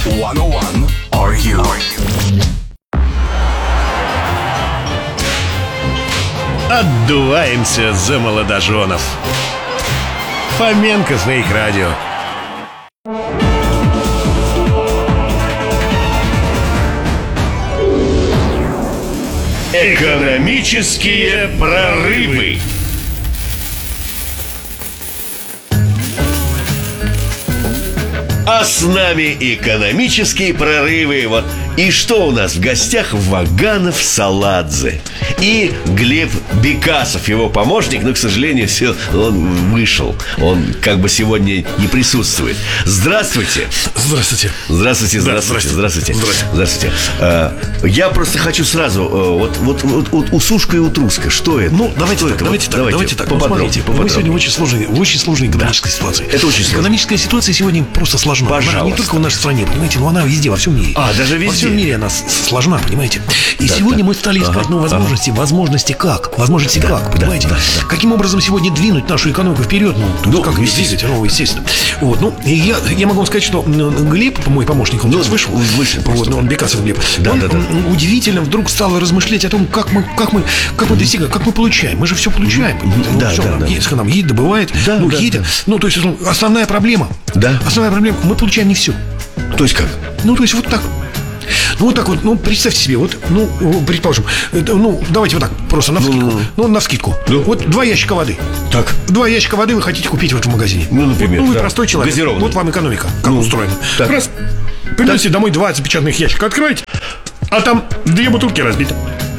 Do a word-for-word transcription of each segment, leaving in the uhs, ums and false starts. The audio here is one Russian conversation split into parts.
сто один Are You? Отдуваемся за молодоженов. Фоменко на их радио. Экономические прорывы. А с нами экономические прорывы. Вот. И что у нас в гостях? Ваганов Саладзе и Глеб Бекасов, его помощник. Но, к сожалению, все, он вышел. Он как бы сегодня не присутствует. Здравствуйте. Здравствуйте. Здравствуйте, Да, здравствуйте, здравствуйте. Здравствуйте. Здравствуйте. А, я просто хочу сразу вот, вот, вот, вот усушка и утруска. Что это? Ну, давайте Что так, это? давайте Вот, так, давайте, давайте так. Ну, поподробнее, смотрите, мы поподробнее. сегодня в очень сложной, в очень сложной экономической ситуации. Это очень сложно. Экономическая ситуация сегодня просто сложна. Пожалуйста. Она не только в нашей стране, понимаете, но она везде, во всем мире. А, даже везде? Во всем мире она с- сложна, понимаете. И Да, сегодня да. мы стали искать Ага, ну, возможности, возможности как? Возможности Да, как, да, понимаете? да, да. Каким образом сегодня двинуть нашу экономику вперед? Ну, то есть Ну, как ее естественно. двигать? Ну, естественно. Вот, ну, и я, я могу вам сказать, что м, Глеб, мой помощник, он Ну, сейчас вышел. вышел Вот, просто. ну, он Бекасов Глеб. Да, он да, да. м, удивительно вдруг стал размышлять о том, как мы, как мы, как мы достигаем, как мы получаем. Мы же все получаем. понимаете? Ну, Да, всё, да, нам да. едет, нам едет, добывает, Да, ну, да, едет. да. Ну, то есть ну, основная проблема. Да. Основная проблема, мы получаем не все. То есть как? Ну, то есть вот так. Ну, вот так вот, ну, представьте себе, вот, ну, предположим, это, ну, давайте вот так, просто на вскидку. ну. Ну, на вскидку. Ну. Вот два ящика воды. Так. Два ящика воды вы хотите купить в этом магазине. Ну, например, Вот, ну, вы да. простой человек. Газированный. Вот вам экономика, как Ну, устроена. так. Раз, приносите домой два запечатанных ящика, открываете, а там две бутылки разбиты.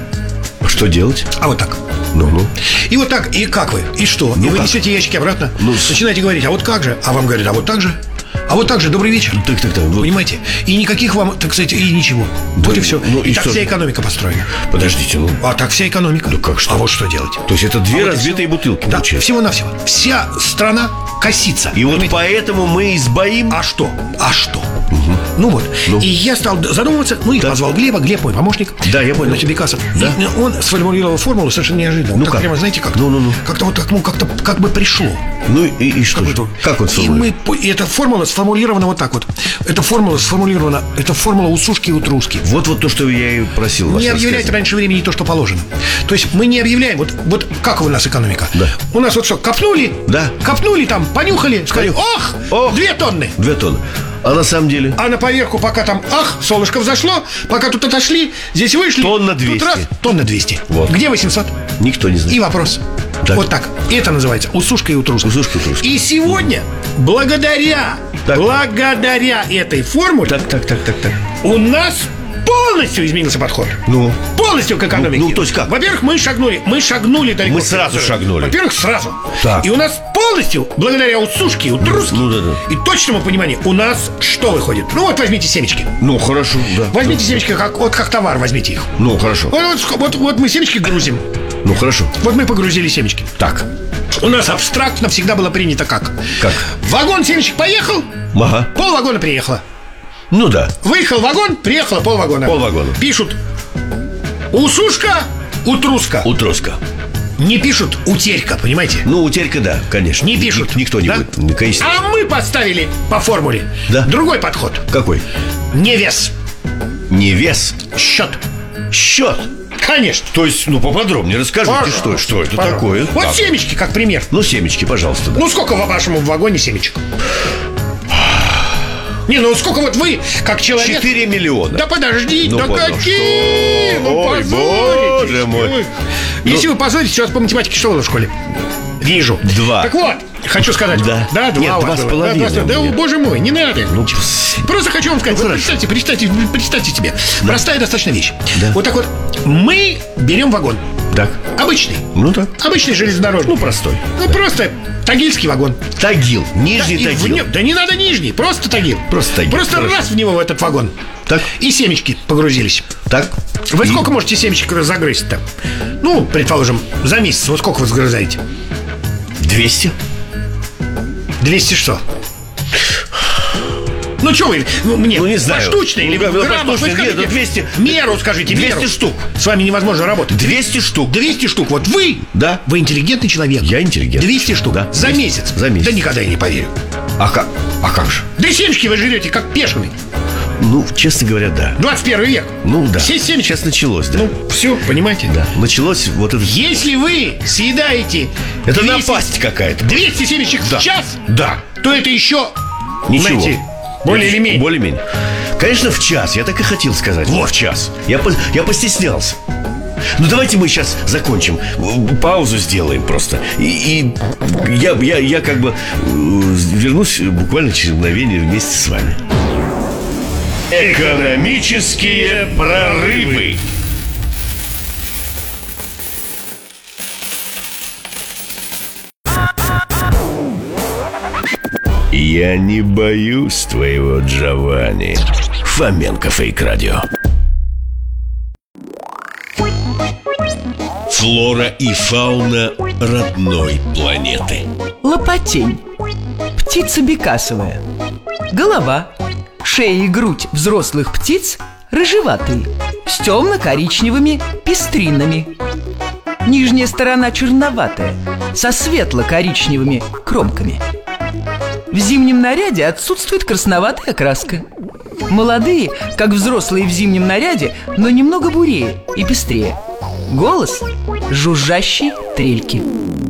Что делать? А вот так. Ну-ну. И вот так, и как вы? И что? Ну и вы как? несете ящики обратно, Ну, с- начинаете говорить, а вот как же? А вам говорят, а вот так же? А вот так же, добрый вечер. Так, так, так. Вот. Понимаете? И никаких вам, так сказать, и ничего. Да, Вот и все. ну, и и так что вся же? экономика построена. Подождите, ну. А так вся экономика. Ну, как что? А вот что делать? То есть это две А вот и разбитые всё. бутылки, Да, получается. всего-навсего. Вся страна косится. И вот Понимаете? поэтому мы избоим. А что? А что? Ну вот. Ну. И я стал задумываться, ну и Да. позвал Глеба, Глеб мой помощник. Да, я понял. Значит, Бекасов. Да. И он сформулировал формулу совершенно неожиданно. Ну Вот так как? прямо, знаете, как? Ну-ну-ну. Как-то вот так, ну, как-то как бы пришло. Ну и, и что Как же? бы, Как он и, сформулировал? мы, по- и эта формула сформулирована вот так вот. Эта формула сформулирована, это формула усушки и утруски. Вот-вот то, что я и просил вас Не объявлять рассказать. раньше времени то, что положено. То есть мы не объявляем. Вот, вот как у нас экономика? Да. У нас вот что, копнули? Да. Копнули там, понюхали, сказали, ох, Ох. две тонны. Две тонны. А на самом деле? А на поверку, пока там, ах, солнышко взошло, пока тут отошли, здесь вышли. Тонна тут двести. раз, тонна двести. Вот. Где восемьсот? Никто не знает. И вопрос. Так. Вот так. Это называется усушка и утруска. Усушка и утруска. И сегодня, благодаря, Так. благодаря этой формуле, Так, так, так, так, так. у нас полностью изменился подход. Ну? Полностью к экономике. Ну, ну, то есть как? Во-первых, мы шагнули. Мы шагнули далеко. Мы сразу шагнули. Во-первых, сразу. Так. И у нас полностью, благодаря усушке, утруске Ну, да, да. и точному пониманию, у нас что выходит? Ну, вот возьмите семечки. Ну, хорошо, да. Возьмите семечки, как, вот как товар, возьмите их. Ну, хорошо. Вот, вот, вот, вот мы семечки грузим. Ну, хорошо. Вот мы погрузили семечки. Так. У нас абстрактно всегда было принято как? Как? Вагон семечек поехал, Ага. пол вагона приехало. Ну, да. Выехал вагон, приехало пол вагона. Полвагона. Пишут усушка, утруска. Утроска. Не пишут утерька, понимаете? Ну, утерька, да, конечно. Не пишут. Ник- Никто не Да? будет. Ну, конечно. А мы поставили по формуле Да. другой подход. Какой? Не вес, Не вес. счет. Счет. Конечно. То есть, ну, поподробнее расскажите, Пожалуйста, что, что это пожалуйста. такое. Вот Так. семечки, как пример. Ну, семечки, пожалуйста, да. Ну, сколько в вашем вагоне семечек? Не, ну сколько вот вы, как человек... Четыре миллиона. Да подожди, Ну, да вот, ну какие? что? Ну, Ой, позоритесь боже мой. вы. Ну- Если вы позоритесь, сейчас по математике что было в школе? Вижу. Два. Так вот, хочу сказать. Да. Да, два. Нет, у вас два с было. половиной Да, два с- да, у меня. боже мой, не надо. Ну, Просто хочу вам сказать, Ну, вот хорошо. представьте, представьте, представьте себе. Простая достаточно вещь. Да. Вот так вот, мы берем вагон. так. Обычный. Ну, так. Обычный железнодорожный. Ну, простой. Ну, просто тагильский вагон. Тагил. Нижний Да, и в Тагил. нем- да не надо нижний, просто тагил. Просто тагил, Просто хорошо. раз в него в этот вагон. Так. И семечки погрузились. Так. Вы И- сколько можете семечек загрызть-то? Ну, предположим, за месяц. Вот сколько вы загрызаете? Двести. двести что? Ну, что вы, ну, мне, Ну, не знаю. поштучно или Ну, в ну, граммах? Вы поштучно, скажите, нет, ну, двести. меру скажите, двести меру. штук. С вами невозможно работать. Двести штук. двести штук. Вот вы, Да. вы интеллигентный человек. Я интеллигентный. двести штук. Да. За двести. месяц. За месяц. Да никогда я не поверю. А как? А как же? Да семечки вы жрете, как бешеный. Ну, честно говоря, да. двадцать первый век. Ну, да. Все семечки. Сейчас началось, да. Ну, все, понимаете? Да, началось вот это... Если вы съедаете Это двести напасть какая-то. двести семечек Да. в час, Да. то это еще, Ничего. знаете, более или менее. Более-менее. Конечно, в час, я так и хотел сказать. Вот, в час. Я, по- я постеснялся. Ну, давайте мы сейчас закончим. Паузу сделаем просто. И, и я, я, я как бы э, вернусь буквально через мгновение вместе с вами. Экономические прорывы. Я не боюсь твоего Джованни. Фоменко Фейк Радио. Флора и фауна родной планеты. Лопатень. Птица бекасовая. Голова, шея и грудь взрослых птиц рыжеватые, с темно-коричневыми пестринами. Нижняя сторона черноватая, со светло-коричневыми кромками. В зимнем наряде отсутствует красноватая окраска. Молодые, как взрослые в зимнем наряде, но немного бурее и пестрее. Голос – жужжащий трельки.